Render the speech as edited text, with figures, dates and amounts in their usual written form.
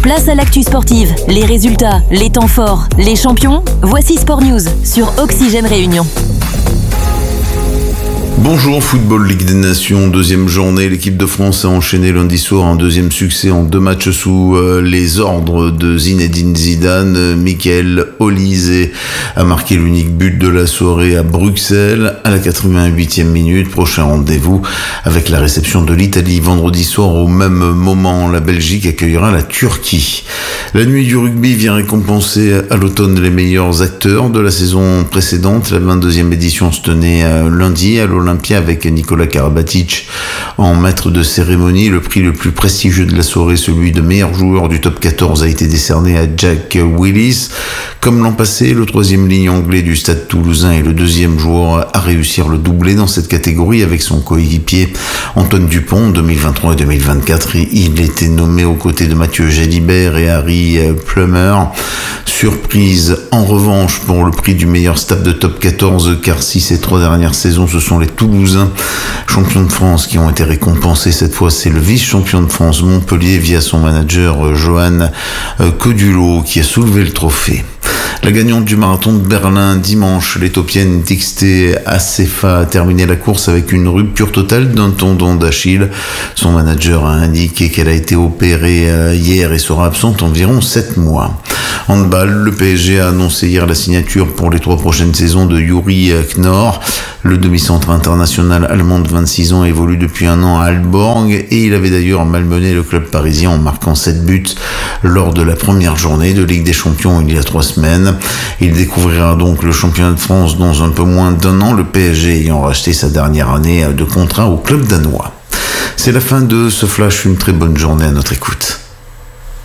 Place à l'actu sportive, les résultats, les temps forts, les champions. Voici Sport News sur Oxygène Réunion. Bonjour, Football Ligue des Nations, deuxième journée. L'équipe de France a enchaîné lundi soir un deuxième succès en 2 matchs sous les ordres de Zinedine Zidane. Michael Olise a marqué l'unique but de la soirée à Bruxelles à la 88e minute. Prochain rendez-vous avec la réception de l'Italie vendredi soir. Au même moment, la Belgique accueillera la Turquie. La nuit du rugby vient récompenser à l'automne les meilleurs acteurs de la saison précédente. La 22e édition se tenait lundi à l'Olympia avec Nicolas Karabatic en maître de cérémonie. Le prix le plus prestigieux de la soirée, celui de meilleur joueur du top 14, a été décerné à Jack Willis. Comme l'an passé, le 3e ligne anglais du Stade Toulousain est le 2e joueur à réussir le doublé dans cette catégorie avec son coéquipier Antoine Dupont. En 2023 et 2024, il était nommé aux côtés de Mathieu Jalibert et Harry Plummer. Surprise en revanche pour le prix du meilleur staff de top 14, car si ces 3 dernières saisons ce sont les Toulousains champions de France qui ont été récompensés, cette fois c'est le vice-champion de France Montpellier via son manager Johan Codulot qui a soulevé le trophée. La gagnante du marathon de Berlin dimanche, l'Éthiopienne Tixté Assefa, a terminé la course avec une rupture totale d'un tendon d'Achille. Son manager a indiqué qu'elle a été opérée hier et sera absente environ 7 mois. Handball, le PSG a annoncé hier la signature pour les 3 prochaines saisons de Yuri Knorr. Le demi-centre international allemand de 26 ans évolue depuis 1 an à Aalborg et il avait d'ailleurs malmené le club parisien en marquant 7 buts lors de la première journée de Ligue des Champions il y a 3 semaines. Il découvrira donc le championnat de France dans un peu moins d'1 an, le PSG ayant racheté sa dernière année de contrat au club danois. C'est la fin de ce flash, une très bonne journée à notre écoute.